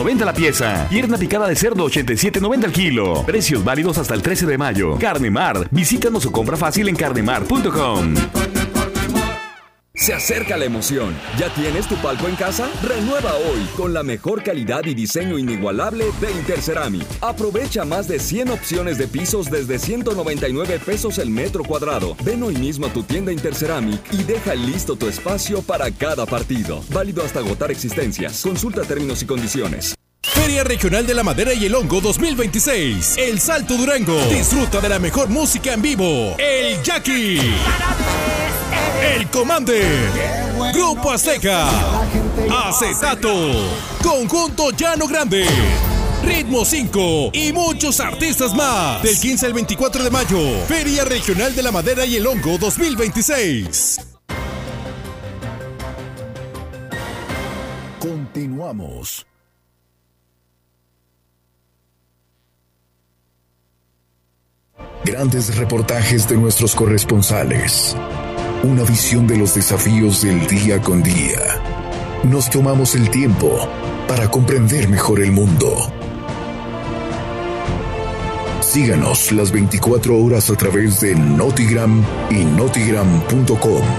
$90 la pieza. Pierna picada de cerdo, $87.90 el kilo. Precios válidos hasta el 13 de mayo. Carnemar. Visítanos o compra fácil en carnemar.com. Se acerca la emoción. ¿Ya tienes tu palco en casa? Renueva hoy con la mejor calidad y diseño inigualable de Interceramic. Aprovecha más de 100 opciones de pisos desde $199 el metro cuadrado. Ven hoy mismo a tu tienda Interceramic y deja listo tu espacio para cada partido. Válido hasta agotar existencias. Consulta términos y condiciones. Feria Regional de la Madera y el Hongo 2026. El Salto Durango. Disfruta de la mejor música en vivo. El Jackie. El Commander. Grupo Azteca. Acetato. Conjunto Llano Grande. Ritmo 5 y muchos artistas más. Del 15 al 24 de mayo. Feria Regional de la Madera y el Hongo 2026. Continuamos. Grandes reportajes de nuestros corresponsales. Una visión de los desafíos del día con día. Nos tomamos el tiempo para comprender mejor el mundo. Síganos las 24 horas a través de Notigram y notigram.com.